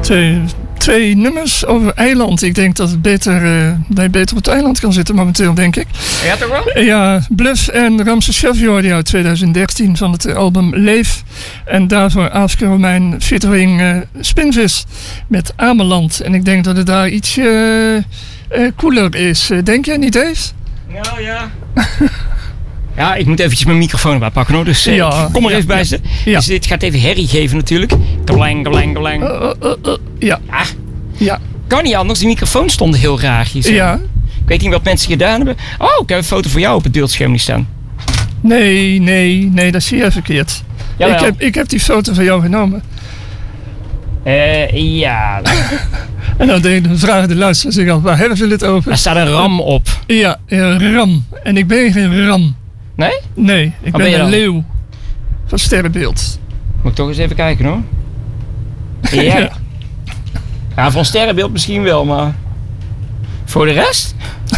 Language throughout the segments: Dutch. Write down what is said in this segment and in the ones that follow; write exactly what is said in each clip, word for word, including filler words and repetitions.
twee, twee nummers over eiland. Ik denk dat het beter, uh, dat je beter op het eiland kan zitten momenteel, denk ik. Ja, toch wel? Ja, Bluff en Ramses Shaffi uit twintig dertien van het album Leef. En daarvoor Aafke Romein featuring uh, Spinvis met Ameland. En ik denk dat het daar iets uh, uh, cooler is. Uh, denk jij niet, Dave? Nou ja. Ja, ik moet eventjes mijn microfoon erbij pakken hoor. Dus uh, ja, kom er ja, even bij ze. Ja. Dus dit gaat even herrie geven natuurlijk. Kablang, kablang, kablang. Uh, uh, uh, ja. Ah, ja. Kan niet anders, die microfoon stond heel raarjes. Ja. Ik weet niet wat mensen gedaan hebben. Oh, ik heb een foto van jou op het beeldscherm niet staan. Nee, nee, nee, dat zie je verkeerd. Jawel. Ik heb, ik heb die foto van jou genomen. Eh, uh, ja. En dan vragen de luisteraars zich af, waar hebben ze het over? Er staat een ram op. Ja, een ram. En ik ben geen ram. Nee? Nee, ik Wat ben, ben je een dan? leeuw. Van Sterrenbeeld. Moet ik toch eens even kijken hoor. Ja. Ja, ja van Sterrenbeeld misschien wel, maar... Voor de rest?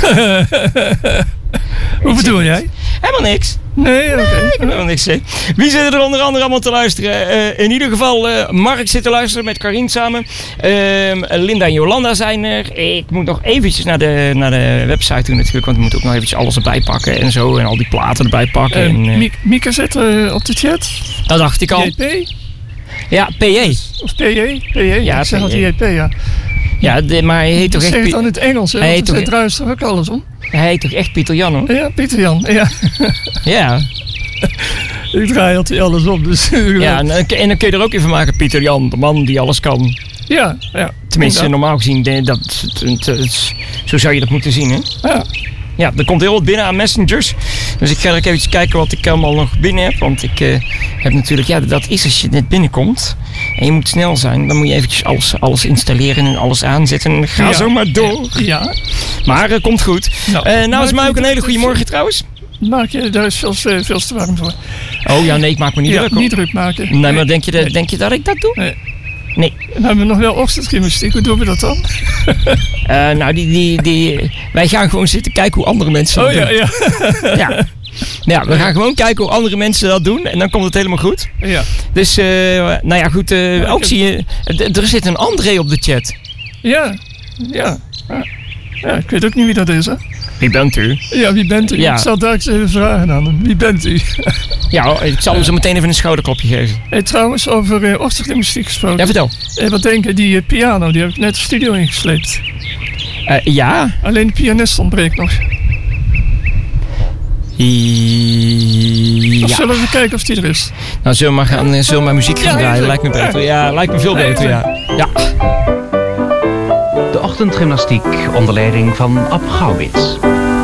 Hoe bedoel jij? Helemaal niks. Nee, oké. Okay. Nee, ik heb helemaal niks zeggen. Wie zitten er onder andere allemaal te luisteren? Uh, in ieder geval, uh, Mark zit te luisteren met Karin samen. Uh, Linda en Jolanda zijn er. Ik moet nog eventjes naar de, naar de website toe natuurlijk. Want we moeten ook nog eventjes alles erbij pakken en zo. En al die platen erbij pakken. Uh, en, uh, Mie- Mieke zit uh, op de chat. Dat dacht ik al. J P? Ja, P J. Of P J? P J? Ja, ik zeg altijd J P, ja. Ja, de, maar hij heet toch echt... Zeg het dan in het Engels, hè? Hij heet Want er toch... draait toch ook alles om? Hij heet toch echt Pieter Jan, hoor? Ja, Pieter Jan, ja. Ja. Ik draai altijd alles om, dus... Ja, en, en dan kun je er ook even maken, Pieter Jan, de man die alles kan. Ja, ja. Tenminste, normaal gezien, dat, dat, dat, dat, zo zou je dat moeten zien, hè? Ja. Ja, er komt heel wat binnen aan messengers. Dus ik ga er even kijken wat ik allemaal nog binnen heb. Want ik uh, heb natuurlijk, ja, dat is als je net binnenkomt. En je moet snel zijn. Dan moet je eventjes alles, alles installeren en alles aanzetten. En ga ja. zo maar door. Ja. Maar het uh, komt goed. Nou, uh, nou is mij ook een hele goede morgen trouwens. Maak je, daar is veel, veel te warm voor. Oh ja, nee, ik maak me niet ja, druk hoor. Niet druk maken. Nee, nee. Maar denk je, de, denk je dat ik dat doe? Nee. Nee. Dan hebben we nog wel ochtendgymnastiek. Hoe doen we dat dan? uh, nou, die, die, die, wij gaan gewoon zitten kijken hoe andere mensen oh, dat ja, doen. Ja. ja. Ja, we gaan gewoon kijken hoe andere mensen dat doen. En dan komt het helemaal goed. Ja. Dus, uh, nou ja, goed. Uh, ja, ook heb... zie je, d- er zit een André op de chat. Ja. Ja. Ja. Ja, ik weet ook niet wie dat is, hè? Wie bent u? Ja, wie bent u? Ja. Ik zal daar eens even vragen aan hem. Wie bent u? Ja, ik zal hem zo meteen even een schouderklopje geven. Hey, trouwens, over uh, ochtendgymnastiek gesproken. Ja, vertel. Hey, wat denk je, die uh, piano, die heb ik net de studio ingesleept. Uh, ja. Alleen de pianist ontbreekt nog. Ja. Of zullen we kijken of die er is? Nou, zullen we maar, gaan, zullen we maar muziek gaan ja, draaien? Lijkt me beter. Ja, lijkt me veel beter, ja. Ja. De ochtendgymnastiek onder leiding van Ab Gouwits.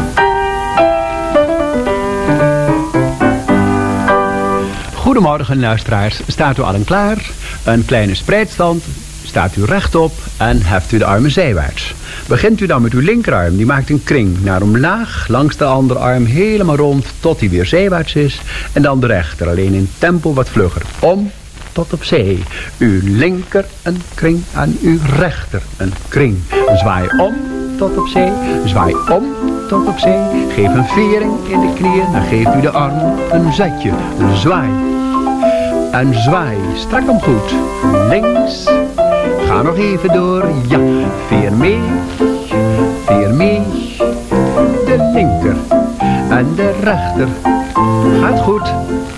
Goedemorgen luisteraars, staat u allen klaar? Een kleine spreidstand, staat u rechtop en heft u de armen zijwaarts. Begint u dan met uw linkerarm, die maakt een kring naar omlaag, langs de andere arm helemaal rond tot hij weer zijwaarts is. En dan de rechter, alleen in tempo wat vlugger. Om tot opzij. Uw linker een kring en uw rechter een kring. Zwaai om tot opzij, zwaai om tot opzij. Geef een vering in de knieën, dan geeft u de arm een zetje, een zwaai. En zwaai, strak hem goed, links. Ga nog even door, ja, veer mee, veer mee. De linker en de rechter, gaat goed.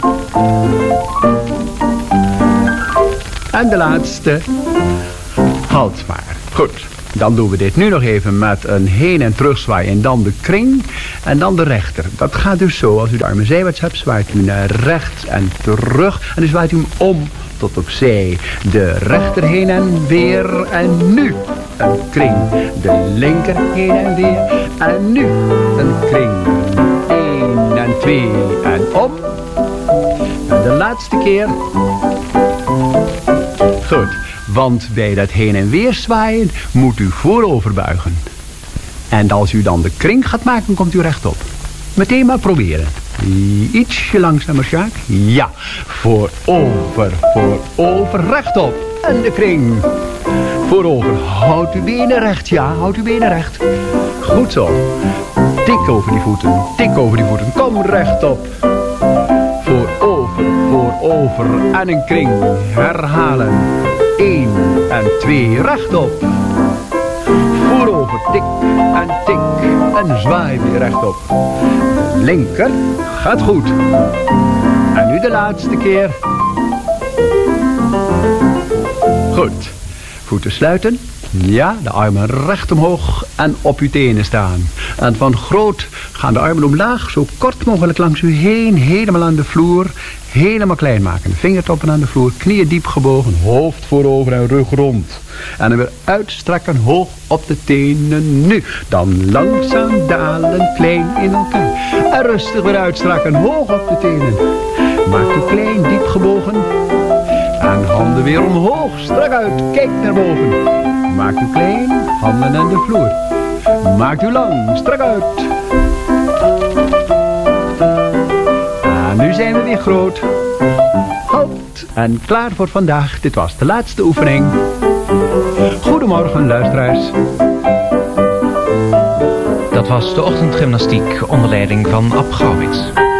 En de laatste, halt maar. Goed, dan doen we dit nu nog even met een heen- en terugzwaai en dan de kring en dan de rechter. Dat gaat dus zo, als u de armen zijwaarts hebt, zwaait u naar rechts en terug en dan zwaait u hem om tot opzij. De rechter heen en weer en nu een kring. De linker heen en weer en nu een kring. Eén en twee en op. En de laatste keer. Goed, want bij dat heen en weer zwaaien moet u voorover buigen. En als u dan de kring gaat maken, komt u rechtop. Meteen maar proberen. Ietsje langzamer, Sjaak. Ja, voorover, voorover, rechtop. En de kring. Voorover, houd uw benen recht. Ja, houd uw benen recht. Goed zo. Tik over die voeten, tik over die voeten. Kom rechtop. Voorover, voorover en een kring. Herhalen. één, en twee rechtop. Voorover tik en tik en zwaai weer rechtop. Linker gaat goed. En nu de laatste keer. Goed. Voeten sluiten. Ja, de armen recht omhoog en op uw tenen staan. En van groot gaan de armen omlaag, zo kort mogelijk langs u heen, helemaal aan de vloer. Helemaal klein maken. Vingertoppen aan de vloer, knieën diep gebogen, hoofd voorover en rug rond. En dan weer uitstrekken, hoog op de tenen nu. Dan langzaam dalen, klein in elkaar. En rustig weer uitstrekken, hoog op de tenen. Maakt u klein, diep gebogen. En handen weer omhoog, strak uit, kijk naar boven. Maakt u klein, handen aan de vloer. Maakt u lang, strak uit. En nu zijn we weer groot. Halt. En klaar voor vandaag. Dit was de laatste oefening. Goedemorgen, luisteraars. Dat was de ochtendgymnastiek onder leiding van Ab Gouwits.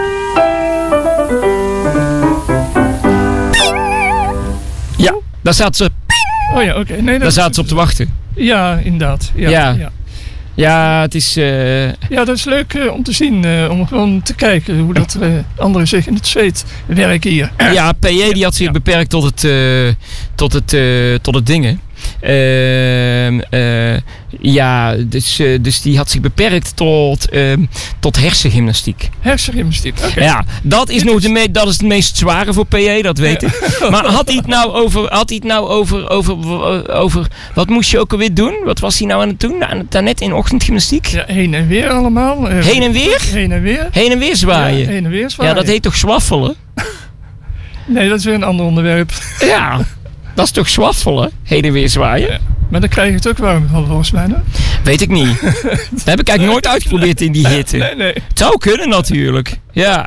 Ja, daar zaten ze, Oh ja, oké. Nee, daar dat zaten ze op te wachten. Ja, inderdaad. Ja, Ja. ja. Ja, het is... eh, Ja, dat is leuk eh, om te zien. eh, om gewoon te kijken hoe dat eh, anderen zich in het zweet werken hier. Ja, P J die had zich Ja. beperkt tot het, eh, tot het, eh, tot het dingen. Ehm, eh, ja, dus, eh, dus die had zich beperkt tot, ehm, tot hersengymnastiek. Hersengymnastiek, oké. Ja, dat is, nog de me- dat is het meest zware voor P J, dat weet ik. Maar had hij het nou over, had hij het nou over, over, over, wat moest je ook alweer doen? Wat was hij nou aan het doen? Aan het- Daarnet in ochtendgymnastiek? Ja, heen en weer allemaal. eh, Heen en weer? Heen en weer. Heen en weer zwaaien. Ja, heen en weer zwaaien. Ja, dat heet toch zwaffelen? Nee, dat is weer een ander onderwerp. Ja, dat is toch zwaffelen? Heen en weer zwaaien? Ja. Maar dan krijg je het ook warm van, volgens mij. Hè? Weet ik niet. Dat heb ik eigenlijk nooit uitgeprobeerd in die hitte. Nee, nee. Het zou kunnen natuurlijk. Ja,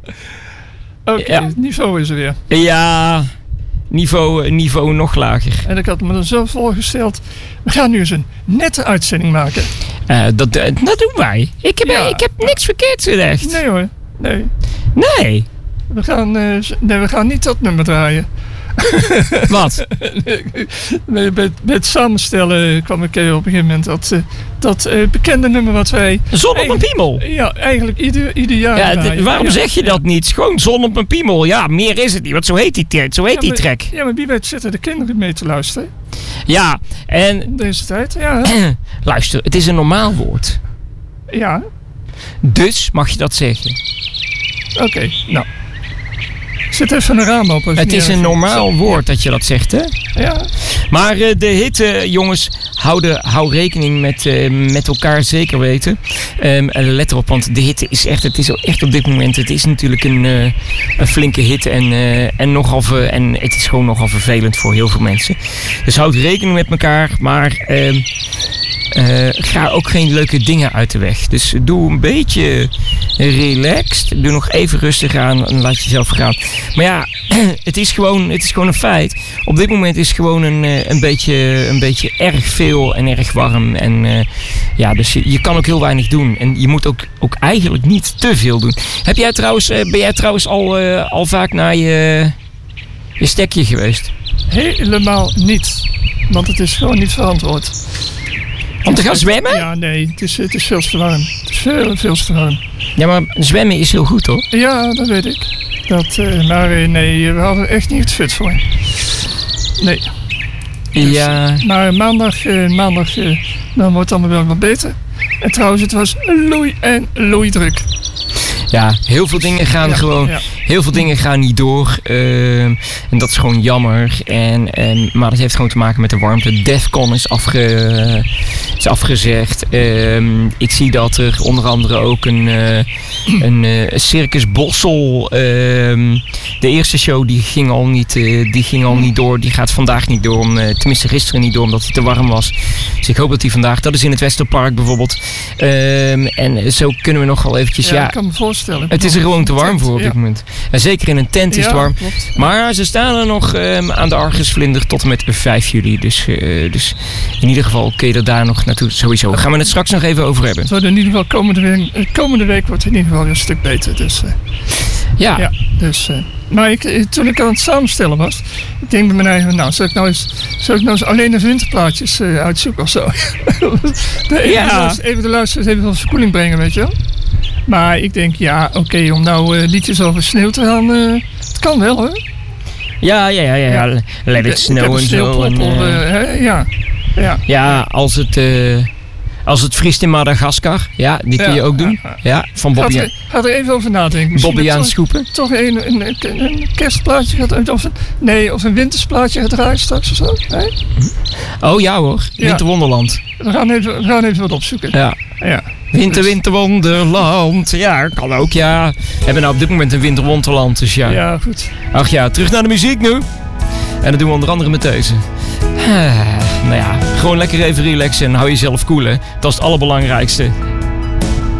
Oké, Ja. het niveau is er weer. ja niveau, niveau nog lager. En ik had me er zo voorgesteld. We gaan nu eens een nette uitzending maken. Eh, dat, dat doen wij. Ik heb, Ja. ik heb niks verkeerd gezegd. Nee hoor, nee. Nee. We gaan, eh, z- nee, we gaan niet dat nummer draaien. Wat? Nee, bij, bij het samenstellen kwam ik eh, op een gegeven moment dat, eh, dat eh, bekende nummer wat wij... Zon op een piemel. Ja, eigenlijk ieder, ieder jaar Ja, draaien. d- waarom Ja, zeg je ja. dat niet? Gewoon zon op een piemel. Ja, meer is het niet. Want zo heet die, tra- zo heet Ja, die maar- track. Ja, maar wie weet zitten de kinderen mee te luisteren. Ja, en In deze tijd, ja. luister, het is een normaal woord. Ja, Dus mag je dat zeggen. oké. Nou. Zet even een raam open. als je Het niet is erg een vindt. normaal woord dat je dat zegt, hè? Ja, Maar eh, de hitte, jongens, hou, de, hou rekening met, eh, met elkaar zeker weten. Ehm, en let erop, want de hitte is echt, het is echt op dit moment, het is natuurlijk een, eh, een flinke hitte en, eh, en, nogal ver- en het is gewoon nogal vervelend voor heel veel mensen. Dus houd rekening met elkaar, maar ehm, eh, ga ook geen leuke dingen uit de weg. Dus doe een beetje relaxed, doe nog even rustig aan en laat jezelf gaan. Maar ja, het is gewoon, het is gewoon een feit. Op dit moment is het gewoon een, eh, een, beetje, een beetje erg veel en erg warm. En eh, ja, dus je, je kan ook heel weinig doen. En je moet ook, ook eigenlijk niet te veel doen. Heb jij trouwens, eh, ben jij trouwens al, eh, al vaak naar je, je stekje geweest? helemaal niet. Want het is gewoon niet verantwoord. Om te gaan zwemmen? Ja, nee, het is, het is veel te warm. Het is veel, veel te warm. Ja, maar zwemmen is heel goed, hoor. Ja, dat weet ik. Dat, eh, maar eh, nee, we hadden er echt niet het fit voor. Nee. Dus, Ja, Maar maandag, eh, maandag eh, dan wordt het allemaal wel wat beter. En trouwens, het was loei en loei druk. ja, heel veel dingen gaan Ja, gewoon... ja. Heel veel dingen gaan niet door. ehm, en dat is gewoon jammer. En, en, maar dat heeft gewoon te maken met de warmte. Defcon is, afge, is afgezegd. Ehm, ik zie dat er onder andere ook een, eh, een eh, Circus Bossel. ehm, de eerste show die ging, al niet, eh, die ging al niet door. Die gaat vandaag niet door. Om, eh, tenminste gisteren niet door omdat hij te warm was. Dus ik hoop dat hij vandaag... Dat is in het Westerpark bijvoorbeeld. Ehm, en zo kunnen we nog wel eventjes... Ja, Ja, ik kan me voorstellen. het is er gewoon te warm voor op dit Ja. moment. En zeker in een tent is het Ja, warm. klopt. Maar ze staan er nog um, aan de Argusvlinder tot en met vijf juli. Dus, uh, dus in ieder geval kun je er daar nog naartoe. Sowieso. Daar gaan we het straks nog even over hebben. Het wordt in ieder geval komende week, komende week wordt het in ieder geval weer een stuk beter. Dus, uh, Ja, ja, dus uh, Maar ik, eh, toen ik aan het samenstellen was, ik denk bij mijn eigen, nou, zal ik nou eens, zal ik nou eens alleen de winterplaatjes uh, uitzoeken of zo? de, even, Ja. de, even de luisteraars even wat verkoeling brengen, weet je wel? Maar ik denk, ja, oké, okay, om nou uh, liedjes over sneeuw te gaan, uh, het kan wel, hoor. Ja, ja, ja, ja. ja. Ja. Let it snow en zo. En, Of, uh, uh, hè, ja. Ja. ja, als het, uh, als het vriest in Madagaskar. Ja, die kun je Ja, ook doen. ja, Ja, van Ga Bobby, er, ga er even over nadenken. Misschien Bobby dat aan toch- Schoepen. Toch een, een, een, een kerstplaatje gaat uit, of een, nee, of een wintersplaatje gaat draaien straks of zo. Nee? Oh ja hoor, Ja. Winterwonderland. We, gaan even, we gaan even wat opzoeken. Ja. Ja. Winter, winterwonderland. Ja, kan ook, ja. We hebben nou op dit moment een winterwonderland, dus ja. Ja, goed. Ach ja, terug naar de muziek nu. En dat doen we onder andere met deze. Ah, nou ja, gewoon lekker even relaxen en hou jezelf koel, hè. Dat is het allerbelangrijkste.